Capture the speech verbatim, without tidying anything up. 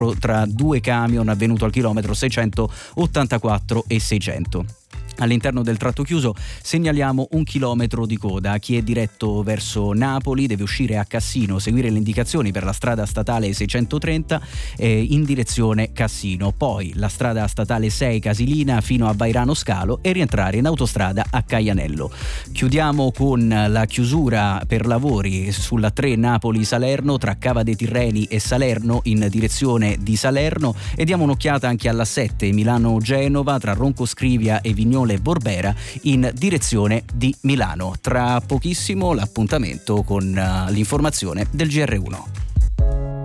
tra due camion avvenuto al chilometro seicentottantaquattro e seicento. All'interno del tratto chiuso segnaliamo un chilometro di coda. Chi è diretto verso Napoli deve uscire a Cassino, seguire le indicazioni per la strada statale seicentotrenta eh, in direzione Cassino, poi la strada statale sei Casilina fino a Vairano Scalo e rientrare in autostrada a Caianello. Chiudiamo con la chiusura per lavori sulla tre Napoli-Salerno tra Cava dei Tirreni e Salerno in direzione di Salerno, e diamo un'occhiata anche alla sette Milano-Genova tra Ronco Scrivia e Vignole Borbera in direzione di Milano. Tra pochissimo l'appuntamento con uh, l'informazione del G R uno.